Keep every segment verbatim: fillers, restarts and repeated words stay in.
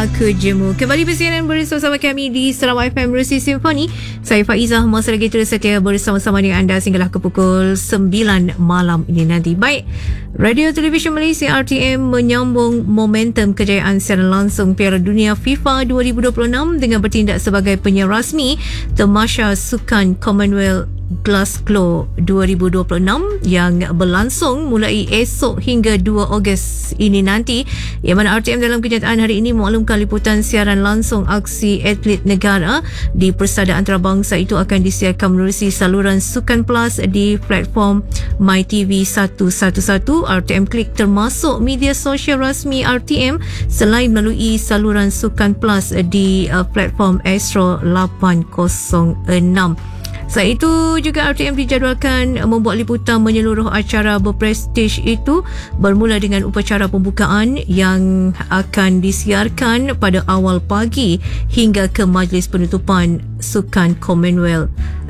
kerjamu. Kembali bersiaran bersama kami di Sarawak F M Resi Simfoni. Saya Faizah, masa lagi terus setia bersama-sama dengan anda sehinggalah ke pukul sembilan malam ini nanti. Baik, Radio Television Malaysia R T M menyambung momentum kejayaan siaran langsung Piala Dunia FIFA dua ribu dua puluh enam dengan bertindak sebagai penyiar rasmi Tamasya Sukan Commonwealth Glasgow dua ribu dua puluh enam yang berlangsung mulai esok hingga dua Ogos ini nanti, yang mana R T M dalam kenyataan hari ini maklumkan liputan siaran langsung aksi atlet negara di Persada Antarabangsa itu akan disiarkan menerusi saluran Sukan Plus di platform MyTV seratus sebelas. R T M Klik termasuk media sosial rasmi R T M selain melalui saluran Sukan Plus di uh, platform Astro lapan kosong enam. Selain itu juga R T M dijadualkan membuat liputan menyeluruh acara berprestij itu bermula dengan upacara pembukaan yang akan disiarkan pada awal pagi hingga ke majlis penutupan Sukan Commonwealth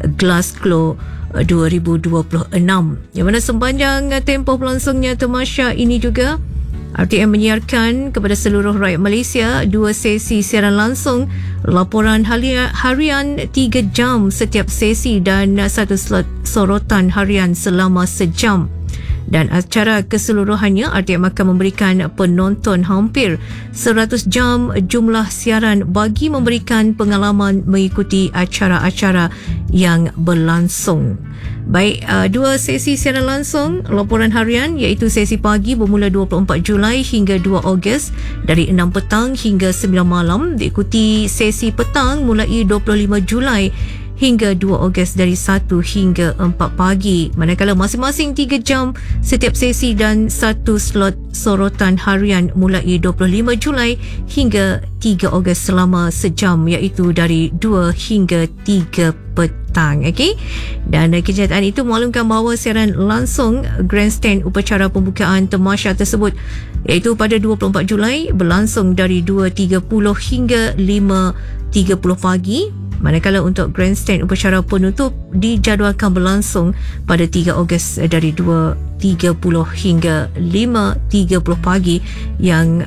Glasgow dua ribu dua puluh enam, yang mana sepanjang tempoh berlangsungnya tamasya ini juga R T M menyiarkan kepada seluruh rakyat Malaysia dua sesi siaran langsung, laporan harian tiga jam setiap sesi dan satu slot sorotan harian selama sejam. Dan acara keseluruhannya R T M akan memberikan penonton hampir seratus jam jumlah siaran bagi memberikan pengalaman mengikuti acara-acara yang berlangsung. Baik, uh, dua sesi siaran langsung laporan harian iaitu sesi pagi bermula dua puluh empat Julai hingga dua Ogos dari enam petang hingga sembilan malam, diikuti sesi petang mulai dua puluh lima Julai hingga dua Ogos dari satu hingga empat pagi, manakala masing-masing tiga jam setiap sesi dan satu slot sorotan harian mulai dua puluh lima Julai hingga tiga Ogos selama sejam, iaitu dari dua hingga tiga petang. Okey, dan kenyataan itu maklumkan bahawa siaran langsung grandstand upacara pembukaan tamasya tersebut iaitu pada dua puluh empat Julai berlangsung dari dua tiga puluh hingga lima tiga puluh pagi, manakala untuk grandstand upacara penutup dijadualkan berlangsung pada tiga Ogos dari dua tiga puluh hingga lima tiga puluh pagi yang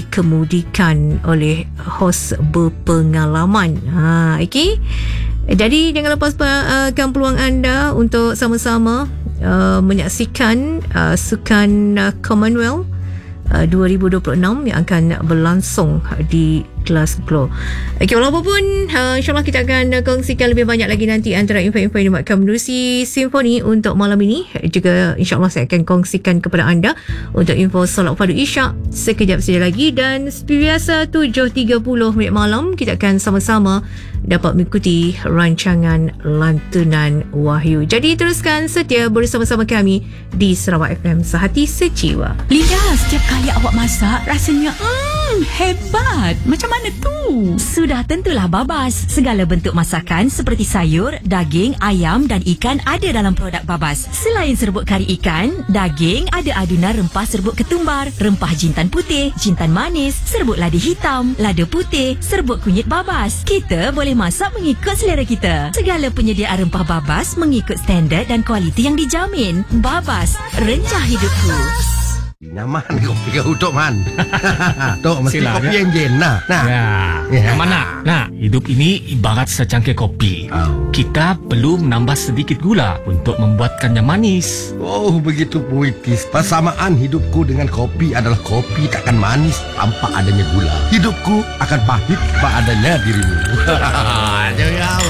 dikemudikan oleh hos berpengalaman. Ha, okey. Jadi jangan lepaskan peluang anda untuk sama-sama uh, menyaksikan uh, Sukan uh, Commonwealth uh, dua ribu dua puluh enam yang akan berlangsung di Glasgow. Okey, walaupun uh, insyaAllah kita akan uh, kongsikan lebih banyak lagi nanti antara info-info yang dibuatkan menerusi Simfoni untuk malam ini. Juga insyaAllah saya akan kongsikan kepada anda untuk info solat fardu isyak sekejap saja lagi, dan seperti biasa tujuh tiga puluh minit malam kita akan sama-sama dapat mengikuti rancangan Lantunan Wahyu. Jadi teruskan setia bersama-sama kami di Sarawak F M, sehati sejiwa. Linda, setiap kali awak masak rasanya hmm, hebat. Macam mana tu? Sudah tentulah Babas. Segala bentuk masakan seperti sayur, daging, ayam dan ikan ada dalam produk Babas. Selain serbuk kari ikan, daging ada adunan rempah serbuk ketumbar, rempah jintan putih, jintan manis, serbuk lada hitam, lada putih, serbuk kunyit Babas. Kita boleh masak mengikut selera kita. Segala penyediaan rempah Babas mengikut standard dan kualiti yang dijamin. Babas, rencah hidupku. Nyaman kopi kau Tok Man. Tok mesti Sila, kopi ya? yang jen nah. Nah. Ya. Ya. Yang mana? Nah, hidup ini ibarat secangkir kopi. Oh. Kita perlu menambah sedikit gula untuk membuatkannya manis. Oh, begitu puitis. Persamaan hidupku dengan kopi adalah kopi takkan manis tanpa adanya gula. Hidupku akan pahit tanpa adanya dirimu. Jangan